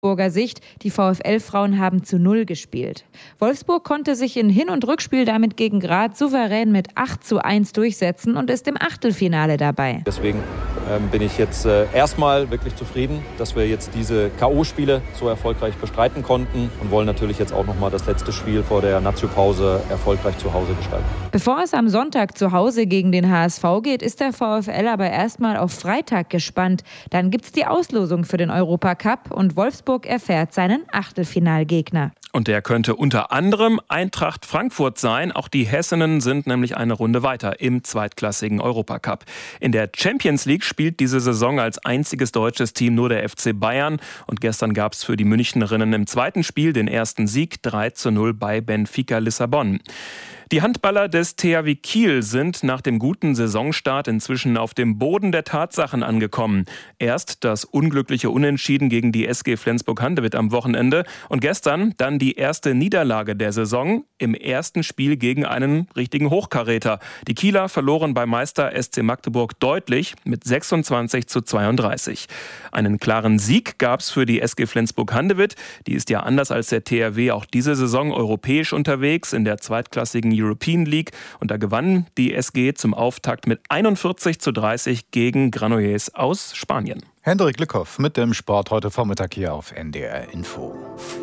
Wolfsburger Sicht, die VfL-Frauen haben zu 0 gespielt. Wolfsburg konnte sich in Hin- und Rückspiel damit gegen Graz souverän mit 8:1 durchsetzen und ist im Achtelfinale dabei. Deswegen bin ich jetzt erstmal wirklich zufrieden, dass wir jetzt diese K.O.-Spiele so erfolgreich bestreiten konnten und wollen natürlich jetzt auch nochmal das letzte Spiel vor der Nazio-Pause erfolgreich zu Hause gestalten. Bevor es am Sonntag zu Hause gegen den HSV geht, ist der VfL aber erstmal auf Freitag gespannt. Dann gibt's die Auslosung für den Europacup und Wolfsburg erfährt seinen Achtelfinalgegner. Und der könnte unter anderem Eintracht Frankfurt sein. Auch die Hessinnen sind nämlich eine Runde weiter im zweitklassigen Europacup. In der Champions League spielt diese Saison als einziges deutsches Team nur der FC Bayern. Und gestern gab es für die Münchnerinnen im zweiten Spiel den ersten Sieg 3:0 bei Benfica Lissabon. Die Handballer des THW Kiel sind nach dem guten Saisonstart inzwischen auf dem Boden der Tatsachen angekommen. Erst das unglückliche Unentschieden gegen die SG Flensburg-Handewitt am Wochenende und gestern dann die erste Niederlage der Saison im ersten Spiel gegen einen richtigen Hochkaräter. Die Kieler verloren bei Meister SC Magdeburg deutlich mit 26:32. Einen klaren Sieg gab es für die SG Flensburg-Handewitt. Die ist ja anders als der THW auch diese Saison europäisch unterwegs in der zweitklassigen European League. Und da gewann die SG zum Auftakt mit 41:30 gegen Granollers aus Spanien. Hendrik Lückhoff mit dem Sport heute Vormittag hier auf NDR Info.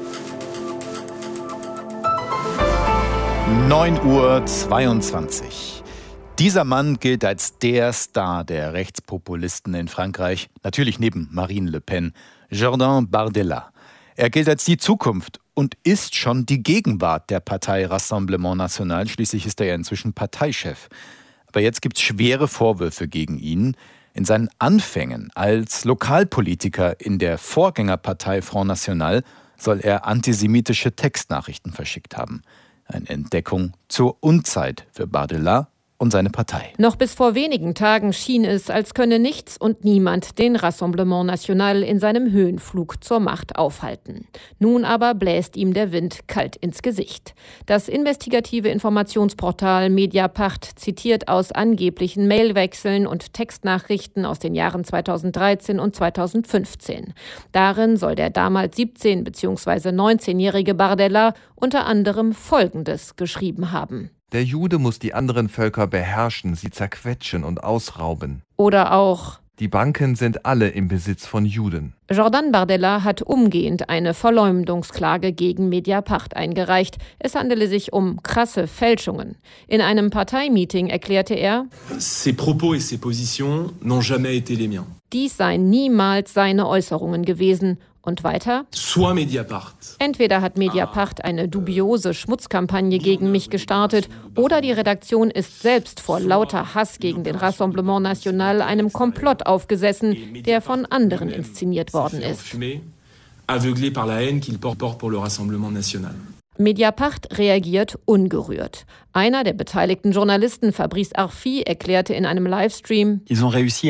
9:22 Uhr. Dieser Mann gilt als der Star der Rechtspopulisten in Frankreich, natürlich neben Marine Le Pen, Jordan Bardella. Er gilt als die Zukunft und ist schon die Gegenwart der Partei Rassemblement National. Schließlich ist er ja inzwischen Parteichef. Aber jetzt gibt es schwere Vorwürfe gegen ihn. In seinen Anfängen als Lokalpolitiker in der Vorgängerpartei Front National soll er antisemitische Textnachrichten verschickt haben. Eine Entdeckung zur Unzeit für Bardella und seine Partei. Noch bis vor wenigen Tagen schien es, als könne nichts und niemand den Rassemblement National in seinem Höhenflug zur Macht aufhalten. Nun aber bläst ihm der Wind kalt ins Gesicht. Das investigative Informationsportal Mediapart zitiert aus angeblichen Mailwechseln und Textnachrichten aus den Jahren 2013 und 2015. Darin soll der damals 17- bzw. 19-jährige Bardella unter anderem Folgendes geschrieben haben: Der Jude muss die anderen Völker beherrschen, sie zerquetschen und ausrauben. Oder auch: Die Banken sind alle im Besitz von Juden. Jordan Bardella hat umgehend eine Verleumdungsklage gegen Mediapart eingereicht. Es handele sich um krasse Fälschungen. In einem Parteimeeting erklärte er: Ces propos et ces positions n'ont jamais été les miens. Dies seien niemals seine Äußerungen gewesen. Und weiter: Soit Mediapart. Entweder hat Mediapart eine dubiose Schmutzkampagne gegen mich gestartet oder die Redaktion ist selbst vor lauter Hass gegen den Rassemblement National einem Komplott aufgesessen, der von anderen inszeniert worden ist. Aveuglé par la haine qu'il porte pour le Rassemblement National. Mediapart reagiert ungerührt. Einer der beteiligten Journalisten, Fabrice Arfi, erklärte in einem Livestream: Die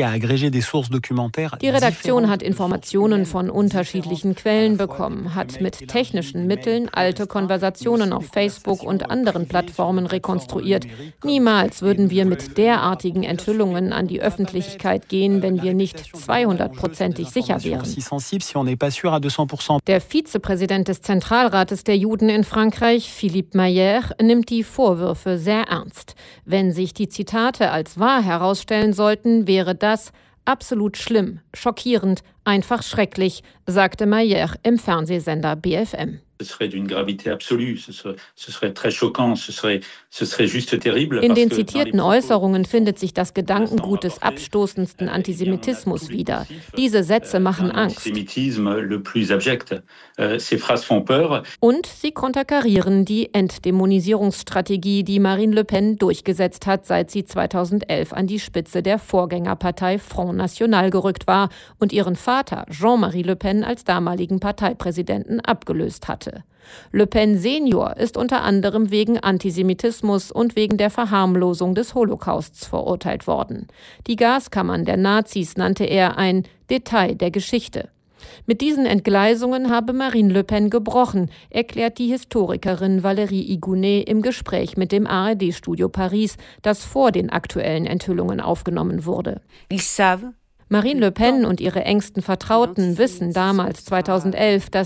Redaktion hat Informationen von unterschiedlichen Quellen bekommen, hat mit technischen Mitteln alte Konversationen auf Facebook und anderen Plattformen rekonstruiert. Niemals würden wir mit derartigen Enthüllungen an die Öffentlichkeit gehen, wenn wir nicht 200%ig sicher wären. Der Vizepräsident des Zentralrates der Juden in Frankreich, Philippe Mayer, nimmt die Vorwürfe sehr ernst. Wenn sich die Zitate als wahr herausstellen sollten, wäre das absolut schlimm, schockierend, einfach schrecklich, sagte Mayer im Fernsehsender BFM. In den zitierten Äußerungen findet sich das Gedankengut des abstoßendsten Antisemitismus wieder. Diese Sätze machen Angst. Und sie konterkarieren die Entdämonisierungsstrategie, die Marine Le Pen durchgesetzt hat, seit sie 2011 an die Spitze der Vorgängerpartei Front National gerückt war und ihren Vater Jean-Marie Le Pen als damaligen Parteipräsidenten abgelöst hatte. Le Pen Senior ist unter anderem wegen Antisemitismus und wegen der Verharmlosung des Holocausts verurteilt worden. Die Gaskammern der Nazis nannte er ein Detail der Geschichte. Mit diesen Entgleisungen habe Marine Le Pen gebrochen, erklärt die Historikerin Valérie Igounet im Gespräch mit dem ARD-Studio Paris, das vor den aktuellen Enthüllungen aufgenommen wurde. Marine Le Pen und ihre engsten Vertrauten wissen damals 2011, dass